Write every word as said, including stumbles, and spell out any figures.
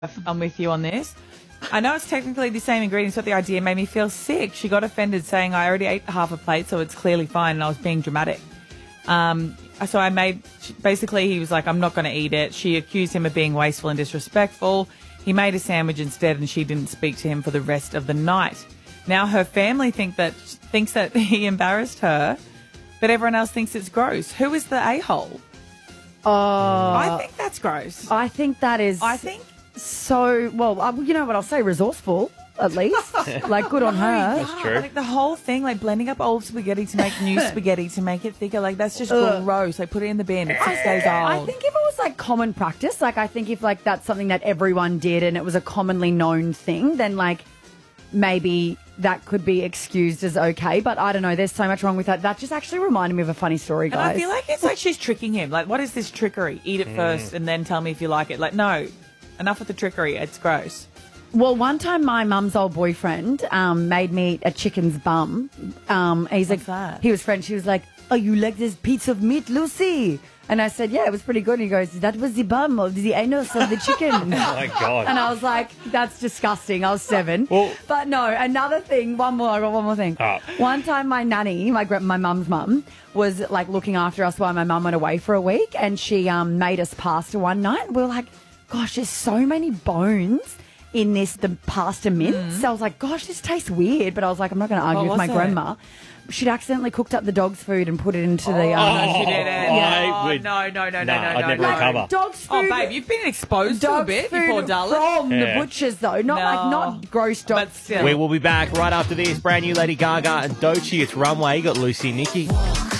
I'm with you on this. I know it's technically the same ingredients, but the idea made me feel sick. She got offended saying I already ate half a plate, so it's clearly fine, and I was being dramatic. Um, so I made, basically he was like, I'm not going to eat it. She accused him of being wasteful and disrespectful. He made a sandwich instead, and she didn't speak to him for the rest of the night. Now her family think that thinks that he embarrassed her, but everyone else thinks it's gross. Who is the a-hole? Oh, I think that's gross. I think that is. I think so. Well, uh, you know what I'll say? Resourceful, at least. Like, good on her. That's true. Like the whole thing, like blending up old spaghetti to make new spaghetti to make it thicker, like that's just Ugh. gross. Like put it in the bin. It's six days old. I think if it was like common practice, like I think if like that's something that everyone did and it was a commonly known thing, then like maybe that could be excused as okay. But I don't know. There's so much wrong with that. That just actually reminded me of a funny story, And guys. I feel like it's like she's tricking him. Like, what is this trickery? Eat it first and then tell me if you like it. Like, no, enough with the trickery. It's gross. Well, one time my mum's old boyfriend um, made me eat a chicken's bum. Um, he's What's like, that? he was French. He was like, "Oh, you like this piece of meat, Lucy?" And I said, "Yeah, it was pretty good." And he goes, "That was the bum of the anus of the chicken." Oh, my God. And I was like, that's disgusting. I was seven. Well- but no, another thing, one more, I got one more thing. Oh. One time my nanny, my gra- my mum's mum, was like looking after us while my mum went away for a week, and she um, made us pasta one night. We were like, gosh, there's so many bones in this, the pasta mince. So I was like, gosh, this tastes weird. But I was like, I'm not going to argue What with my was it? grandma. She'd accidentally cooked up the dog's food and put it into the... Um, No, she didn't. I Oh, would- no, no, no, no, Nah, no, I'd no, never no. recover. Dog's Oh, food... babe, you've been exposed to a Dog's bit, food you poor darling. from Yeah. the butchers, though. Not No. like, not gross dog. But still. We will be back right after this. Brand new Lady Gaga and Doechii. It's Runway. You got Lucy and Nikki.